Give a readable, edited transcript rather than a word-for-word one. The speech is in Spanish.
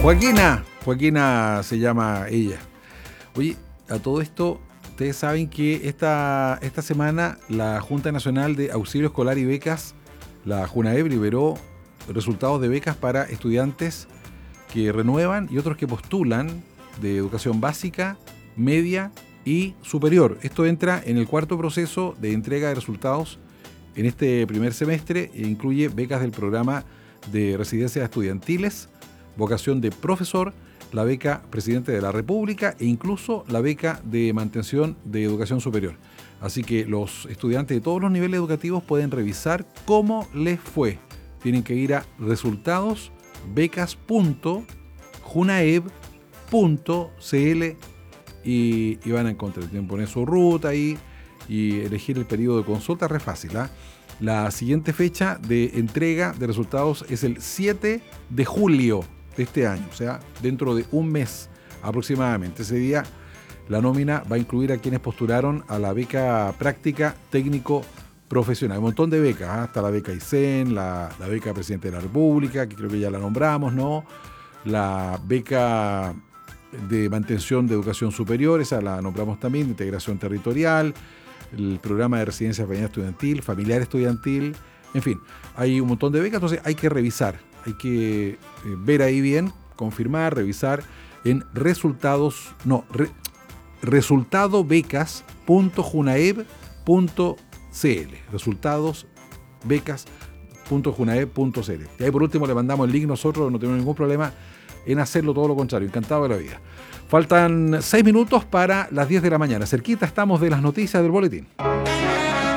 Joaquina se llama ella. Oye, a todo esto, ustedes saben que esta semana la Junta Nacional de Auxilio Escolar y Becas, la JUNAEB, liberó resultados de becas para estudiantes que renuevan y otros que postulan de educación básica, media y superior. Esto entra en el cuarto proceso de entrega de resultados en este primer semestre e incluye becas del programa de residencias estudiantiles, vocación de profesor, la beca Presidente de la República e incluso la beca de mantención de educación superior. Así que los estudiantes de todos los niveles educativos pueden revisar cómo les fue. Tienen que ir a resultados.becas.junaeb.cl y van a encontrar. Tienen que poner su ruta ahí y elegir el periodo de consulta. Re fácil, ¿eh? La siguiente fecha de entrega de resultados es el 7 de julio de este año, o sea, dentro de un mes aproximadamente. Ese día la nómina va a incluir a quienes postularon a la beca práctica técnico profesional. Un montón de becas, ¿eh? Hasta la beca ISEN, la beca Presidente de la República, que creo que ya la nombramos, ¿no? La beca de mantención de educación superior, esa la nombramos también, de integración territorial, el programa de residencia estudiantil, familiar estudiantil, en fin, hay un montón de becas, entonces hay que revisar, hay que ver ahí bien, confirmar, revisar en resultadobecas.junaeb.cl, resultadosbecas.junaeb.cl. Y ahí por último le mandamos el link, nosotros no tenemos ningún problema en hacerlo, todo lo contrario, encantado de la vida. Faltan 6 minutos para las 10 de la mañana. Cerquita estamos de las noticias del boletín.